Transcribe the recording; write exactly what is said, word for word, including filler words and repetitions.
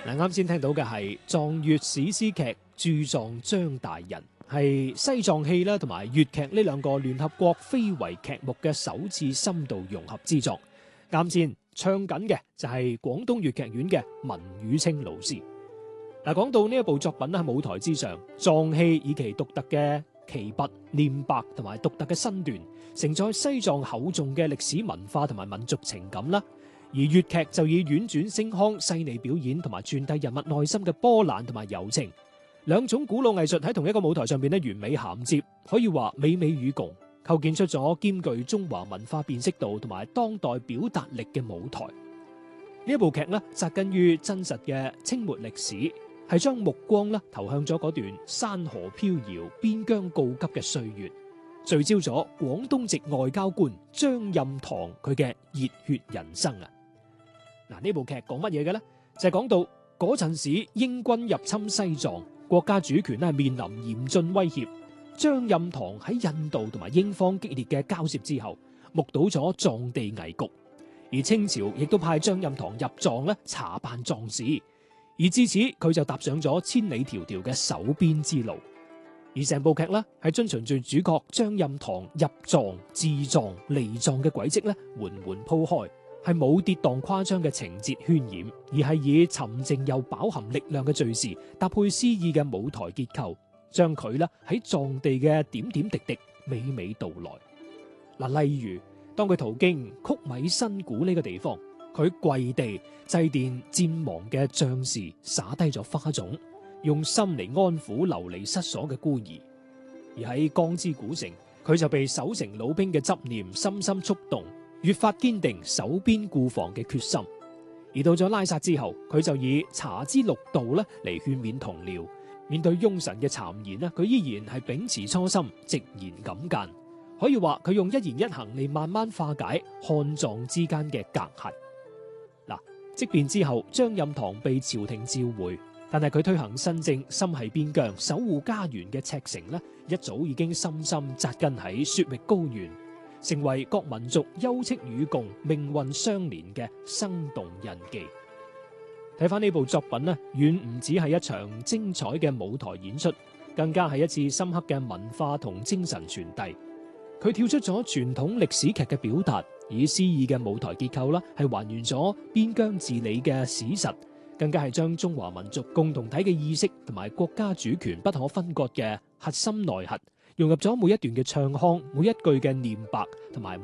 嗱，啱先聽到嘅係藏粵史詩劇駐藏張大人，係西藏戲啦同埋粵劇呢兩個聯合國非遺劇目嘅首次深度融合之作。啱先唱緊嘅就係廣東粵劇院嘅文宇清老師。嗱，講到呢一部作品喺舞台之上，藏戲以其獨特嘅旗拔、念白同埋獨特嘅身段，承載西藏厚重嘅歷史文化同埋民族情感啦。而粵劇就以婉轉聲腔、細膩表演同埋傳遞人物內心嘅波瀾同埋柔情，兩種古老藝術喺同一個舞台上邊咧完美銜接，可以話美美與共，構建出咗兼具中華文化辨識度同埋當代表達力嘅舞台。呢一部劇咧紮根於真實嘅清末歷史，係將目光咧投向咗嗰段山河飄搖、邊疆告急嘅歲月，聚焦咗廣東籍外交官張蔭堂佢嘅熱血人生啊！嗱，呢部劇講乜嘢嘅呢？就係講到嗰陣時英軍入侵西藏，國家主權咧係面臨嚴峻威脅。張蔭堂喺印度同埋英方激烈嘅交涉之後，目睹咗藏地危局，而清朝亦都派張蔭堂入藏咧查辦藏事，而至此佢就踏上咗千里迢迢嘅守邊之路。而成部劇咧係遵循住主角張蔭堂入藏、治藏、離藏嘅軌跡咧，緩緩鋪開。係冇跌宕誇張嘅情節渲染，而係以沉靜又飽含力量嘅敘事搭配詩意嘅舞台結構，將佢啦喺藏地嘅點點滴滴娓娓道來。嗱，例如當佢途經曲米新古呢個地方，佢跪地祭奠戰亡嘅將士，灑低咗花種，用心嚟安撫流離失所嘅孤兒。而喺江之古城，佢就被守城老兵嘅執念深深觸動，越發堅定守邊固防嘅決心。而到咗拉薩之後，佢就以茶之六道咧嚟勸勉同僚，面對庸臣嘅讒言咧，佢依然係秉持初心，直言敢諫。可以話佢用一言一行嚟慢慢化解漢藏之間嘅隔閡。嗱，即便之後張蔭堂被朝廷召回，但係佢推行新政，心繫邊疆，守護家園嘅赤誠咧，一早已經深深紮根喺雪域高原，成為各民族休戚與共、命運相連嘅生動印記。睇翻呢部作品咧，遠唔止係一場精彩嘅舞台演出，更加係一次深刻嘅文化同精神傳遞。佢跳出咗傳統歷史劇嘅表達，以詩意嘅舞台結構啦，係還原咗邊疆治理嘅史實，更加係將中華民族共同體嘅意識同埋國家主權不可分割嘅核心內核，融入咗每一段嘅唱腔、每一句嘅念白同埋